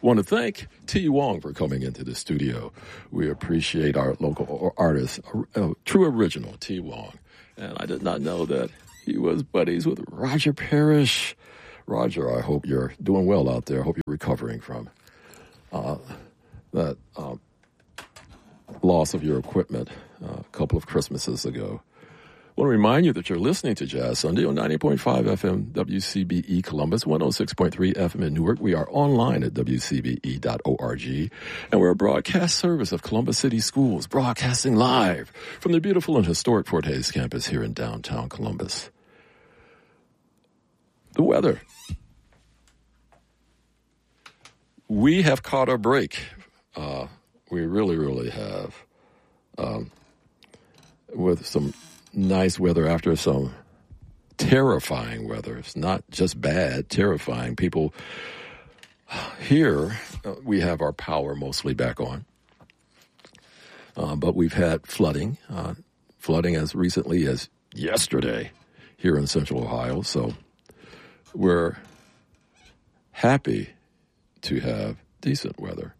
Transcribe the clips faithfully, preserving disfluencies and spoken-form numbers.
Want to thank T. Wong for coming into the studio. We appreciate our local artist, uh, true original, T. Wong. And I did not know that he was buddies with Roger Parrish. Roger, I hope you're doing well out there. I hope you're recovering from uh, that uh, loss of your equipment uh, a couple of Christmases ago. I want to remind you that you're listening to Jazz Sunday on ninety point five F M W C B E Columbus, one oh six point three F M in Newark. We are online at W C B E dot org, and we're a broadcast service of Columbus City Schools, broadcasting live from the beautiful and historic Fort Hays campus here in downtown Columbus. The weather. We have caught a break. Uh, we really, really have. Um, with some nice weather after some terrifying weather. It's not just bad, terrifying. People here, uh, we have our power mostly back on. Uh, but we've had flooding, uh, flooding as recently as yesterday here in Central Ohio. So we're happy to have decent weather.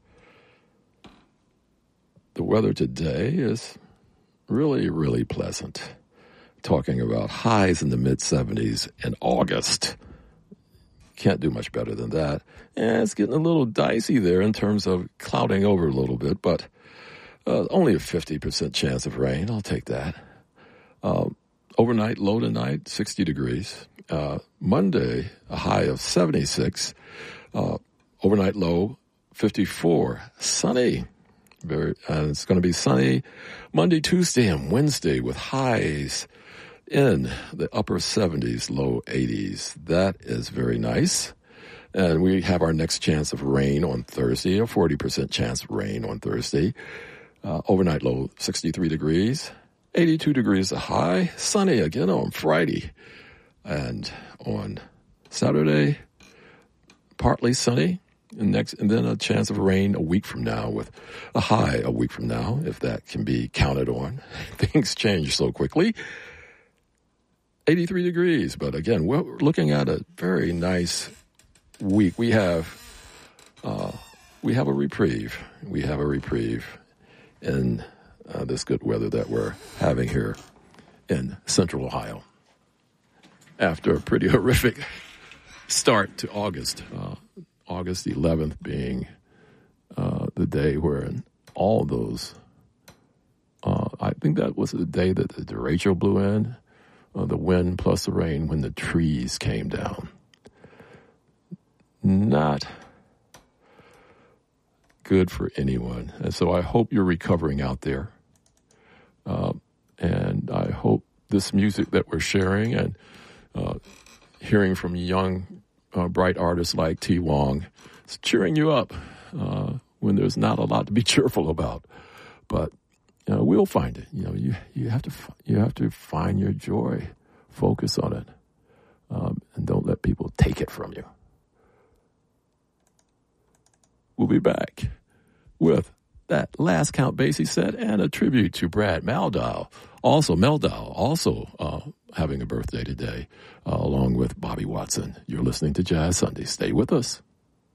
The weather today is really, really pleasant. Talking about highs in the mid-seventies in August. Can't do much better than that. And it's getting a little dicey there in terms of clouding over a little bit, but uh, only a fifty percent chance of rain. I'll take that. Uh, overnight, low tonight, sixty degrees. Uh, Monday, a high of seventy-six. Uh, overnight low, fifty-four. Sunny. Very, and it's going to be sunny Monday, Tuesday, and Wednesday with highs in the upper seventies, low eighties. That is very nice. And we have our next chance of rain on Thursday, a forty percent chance of rain on Thursday. Uh, overnight low, sixty-three degrees, eighty-two degrees a high, sunny again on Friday. And on Saturday, partly sunny. And next, and then a chance of rain a week from now with a high a week from now, if that can be counted on. Things change so quickly. eighty-three degrees, but again, we're looking at a very nice week. We have, uh, we have a reprieve. We have a reprieve in uh, this good weather that we're having here in Central Ohio. After a pretty horrific start to August. Uh, August eleventh being uh, the day where all those, uh, I think that was the day that the derecho blew in, uh, the wind plus the rain when the trees came down. Not good for anyone. And so I hope you're recovering out there. Uh, and I hope this music that we're sharing and uh, hearing from young Uh, bright artists like T. Wong, it's cheering you up uh, when there's not a lot to be cheerful about. But you know, we'll find it. You know, you you have to you have to find your joy, focus on it, um, and don't let people take it from you. We'll be back with that Last Count Basie set and a tribute to Brad Mehldau. Also, Mehldau, also uh, having a birthday today, uh, along with Bobby Watson. You're listening to Jazz Sunday. Stay with us.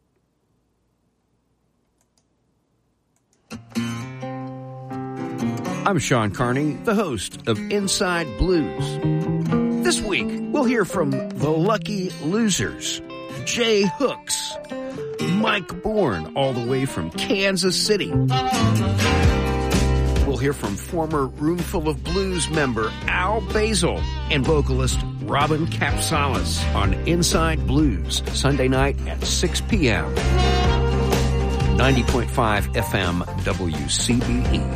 I'm Sean Carney, the host of Inside Blues. This week, we'll hear from the Lucky Losers, Jay Hooks, Mike Bourne, all the way from Kansas City. We'll hear from former Roomful of Blues member Al Basil and vocalist Robin Capsalis on Inside Blues, Sunday night at six p.m. ninety point five F M W C B E.